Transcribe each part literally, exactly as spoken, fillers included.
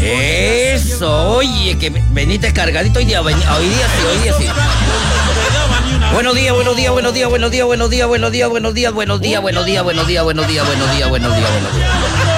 Eso, oye, que veniste cargadito hoy día, hoy día sí, hoy día sí. Buenos días, buenos días, buenos días, buenos días, buenos días, buenos días, buenos días, buenos días, buenos días, buenos días, buenos días, buenos días, buenos días, buenos días.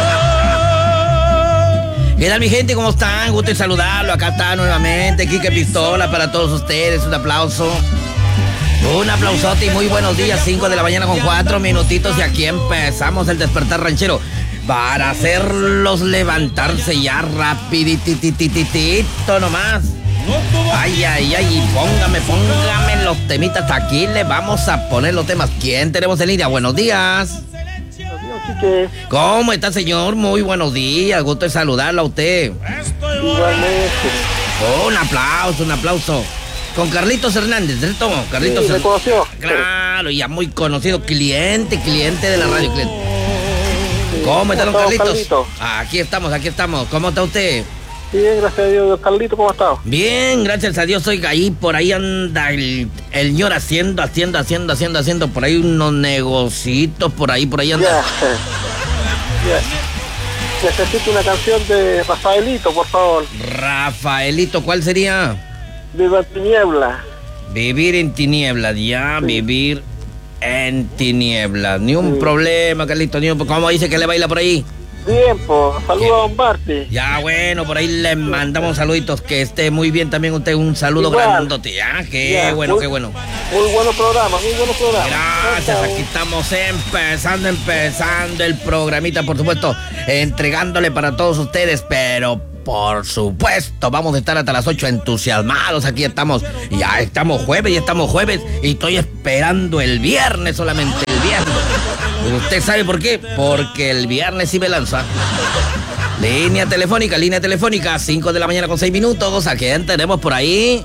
¿Qué tal, mi gente? ¿Cómo están? Gusto en saludarlo. Acá está nuevamente Quique Pistola para todos ustedes. Un aplauso. Un aplausote y muy buenos días. cinco de la mañana con cuatro minutitos y aquí empezamos el despertar ranchero para hacerlos levantarse ya rapidititititito nomás. Ay, ay, ay, póngame, póngame los temitas. Aquí le vamos a poner los temas. ¿Quién tenemos en línea? Buenos días. Quique. ¿Cómo está, señor? Muy buenos días, gusto de saludarlo a usted. Igualmente. Oh, un aplauso, un aplauso. Con Carlitos Hernández, ¿cierto? Carlitos Sí, ¿me conoció? Claro, ya muy conocido, cliente, cliente de la radio. Cliente. ¿Cómo está, don ¿Cómo está, Carlitos? Carlito? Aquí estamos, aquí estamos. ¿Cómo está usted? Bien, gracias a Dios. Carlito, ¿cómo está? Bien, gracias a Dios. Oiga, ahí por ahí anda el, el señor haciendo, haciendo, haciendo, haciendo, haciendo por ahí unos negocitos, por ahí, por ahí anda. Ya. Ya. Necesito una canción de Rafaelito, por favor. Rafaelito, ¿cuál sería? Viva Tiniebla. Vivir en tinieblas, ya, Sí. vivir en tinieblas. Ni un Sí. problema, Carlito, ni un... ¿Cómo dice que le baila por ahí? Bien, pues. Saludos a Don Barty. Ya, bueno, por ahí le mandamos saluditos, que esté muy bien también usted, un saludo Igual. grandote, ya, qué Ya, bueno, muy- qué bueno. Muy buenos programas, muy buenos programas. Gracias, Chao, aquí estamos empezando, empezando el programita, por supuesto, entregándole para todos ustedes, pero por supuesto, vamos a estar hasta las ocho entusiasmados, aquí estamos, ya estamos jueves, ya estamos jueves, y estoy esperando el viernes solamente, el viernes. ¿Usted sabe por qué? Porque el viernes sí me lanza. Línea telefónica, línea telefónica, cinco de la mañana con seis minutos, ¿a quién tenemos por ahí?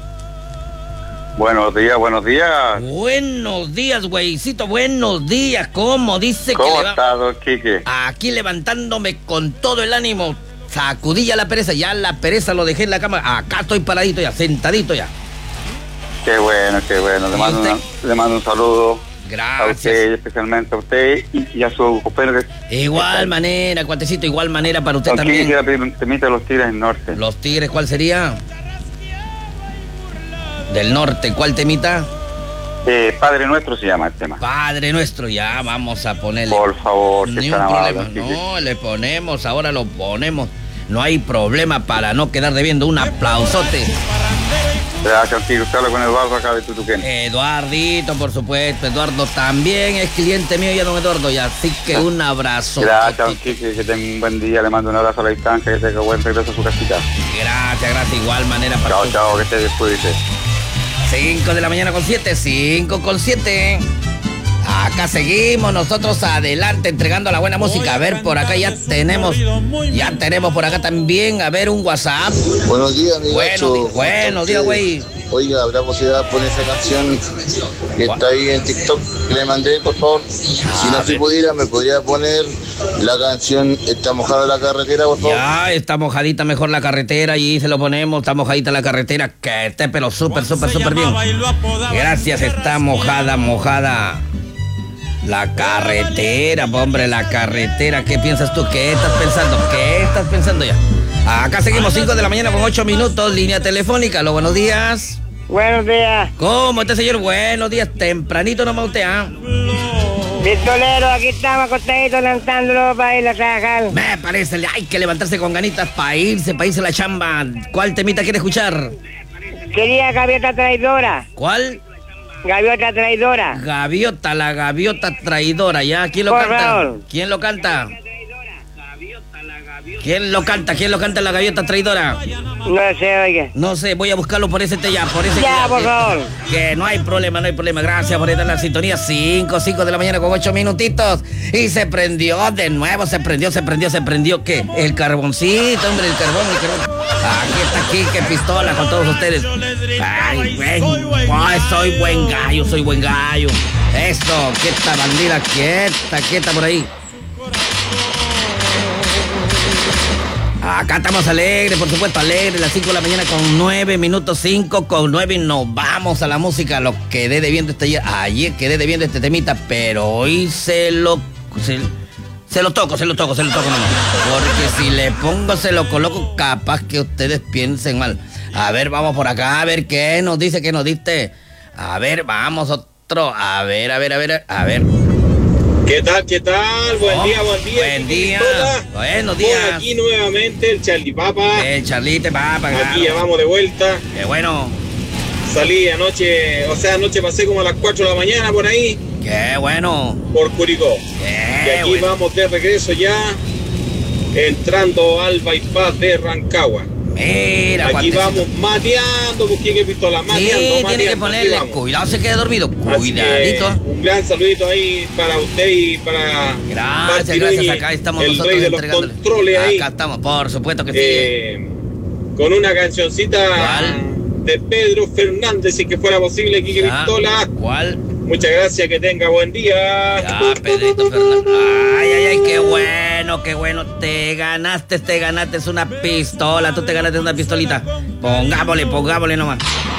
Buenos días, buenos días. Buenos días, güeycito, buenos días. ¿Cómo dice que ¿Cómo le va? está, don Quique? Aquí levantándome con todo el ánimo. Sacudí ya la pereza, ya la pereza lo dejé en la cama. Acá estoy paradito ya, sentadito ya. Qué bueno, qué bueno. Le ¿Y mando, usted? una- le mando un saludo a Gracias. usted, especialmente a usted y, y a su compañero. que- Igual manera, cuatecito, igual manera para usted Don Quique, también. quiero pedir un temita de los Tigres del Norte. Los Tigres, ¿cuál sería? Del norte, ¿cuál temita? Eh, Padre Nuestro se llama el tema. Padre nuestro, ya vamos a ponerle. Por favor, que Ni tan un amable, problema, don Quique. no, le ponemos, ahora lo ponemos. No hay problema para no quedar debiendo. Un aplausote. Gracias, don Quique. Usted habla con Eduardo acá de Tutuquén. Eduardito, por supuesto. Eduardo también es cliente mío ya, don Eduardo. Y así que un abrazo. Gracias, don Quique. Que tenga un buen día. Le mando un abrazo a la distancia. Que tenga buen regreso a su casita. Gracias, gracias. Igual manera para Chao, todos. chao. Que esté después. cinco de la mañana con siete, cinco con siete. Acá seguimos nosotros adelante entregando la buena música. A ver, por acá ya tenemos, ya tenemos por acá también, a ver, un WhatsApp. Buenos días, mi Bueno, gacho. di- buenos días, güey. Oiga, ¿habrá posibilidad de poner esa canción que está ahí en TikTok que le mandé, por favor? Si no se pudiera, me podría poner la canción Está mojada la carretera, por favor. Ya está mojadita mejor la carretera y se lo ponemos, está mojadita la carretera, que esté pero súper, súper, súper bien. Gracias, está mojada, mojada. La carretera, hombre, la carretera. ¿Qué piensas tú? ¿Qué estás pensando? ¿Qué estás pensando ya? Acá seguimos, cinco de la mañana con ocho minutos, línea telefónica. Los buenos días. Buenos días. ¿Cómo está, señor? Buenos días. Tempranito nomás usted, ¿ah? Pistolero, aquí estamos acostaditos lanzándolo para ir a trabajar. Me parece, hay que levantarse con ganitas para irse, para irse a la chamba. ¿Cuál temita quiere escuchar? Quería gaviota traidora. ¿Cuál? Gaviota traidora. Gaviota, la gaviota traidora, ¿ya? ¿Quién lo Por canta? favor. ¿Quién lo canta? ¿Quién lo canta? ¿Quién lo canta la gaviota traidora? No sé, oiga. No sé, voy a buscarlo por ese te ya, por ese Ya, que- por favor. Que no hay problema, no hay problema. Gracias por estar en la sintonía. cinco, cinco de la mañana con ocho minutitos. Y se prendió de nuevo, se prendió, se prendió, se prendió. ¿Qué? El carboncito, hombre, el carbón, el carbón. Aquí está Quique Pistola con todos ustedes. Ay, güey. Ay, soy buen gallo, soy buen gallo. Esto, quieta bandida, quieta, quieta por ahí. Acá estamos alegres, por supuesto, alegres, las cinco de la mañana con nueve minutos, cinco con nueve, y nos vamos a la música. Lo quedé debiendo este ayer, ayer quedé debiendo este temita, pero hoy se lo, se, Se lo toco, se lo toco, se lo toco nomás. Porque si le pongo, se lo coloco, capaz que ustedes piensen mal. A ver, vamos por acá, a ver qué nos dice, qué nos diste. A ver, vamos otro. A ver, a ver, a ver, a ver. ¿Qué tal, qué tal? Buen Oh, día, buen día. buen día. Buenos Por días. aquí nuevamente el Charlie Papa. El Charlite, papá. Aquí ya vamos de vuelta. Qué bueno. Salí anoche, o sea, anoche pasé como a las cuatro de la mañana por ahí, Qué bueno. por Curicó. Qué Y aquí bueno. vamos de regreso ya, entrando al bypass de Rancagua. Mira, Aquí Juancito. vamos mateando, busqué que pistola, Sí, mateando, tiene que mateando. Aquí ponerle vamos. cuidado, se quede dormido. Así Cuidadito. que un gran saludito ahí para usted y para Gracias, Martín gracias. Núñez, Acá estamos el nosotros rey de los entregando. controles ahí. Acá estamos, por supuesto que sí. Eh, con una cancioncita ¿Cuál? de Pedro Fernández, si que fuera posible, Quique Ya, Pistola. ¿Cuál? Muchas gracias, que tenga buen día. Ya, Pedrito Fernández. Ay, ay, ay, qué bueno, qué bueno. Te ganaste, te ganaste una pistola. Tú te ganaste una pistolita. Pongámosle, pongámosle nomás.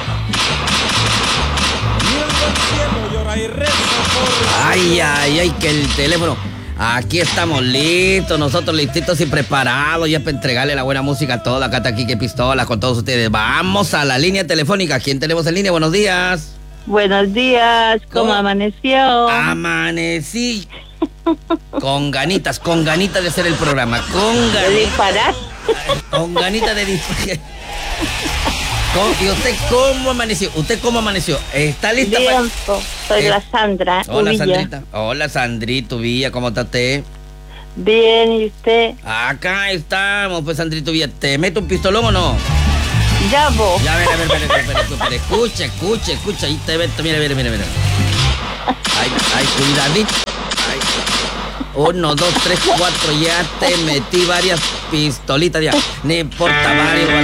Ay, ay, ay, que el teléfono. Aquí estamos listos, nosotros listitos y preparados ya para entregarle la buena música a toda. Acá está Quique Pistola con todos ustedes. Vamos a la línea telefónica. ¿Quién tenemos en línea? Buenos días. Buenos días, ¿cómo ¿Cómo? amaneció? Amanecí con ganitas, con ganitas de hacer el programa, con ¿De ganitas, disparar? con ganitas de disparar. ¿Y usted cómo amaneció? ¿Usted cómo amaneció? ¿Está lista para...? Bien, po, soy Eh, la Sandra Hola, Uvilla. Sandrita. Hola, Sandrito Villa, ¿cómo está usted? Bien, ¿y usted? Acá estamos, pues, Sandrito Villa. ¿Te meto un pistolón o no? Ya vos. Ya, a ver, a ver, espere, espere, espere, espere. Escucha, escucha, escucha. Ahí te meto, mira, mira, mira, mira. Ay, ay, cuidadito. Ay. Uno, dos, tres, cuatro. Ya te metí varias pistolitas ya. No importa, varios.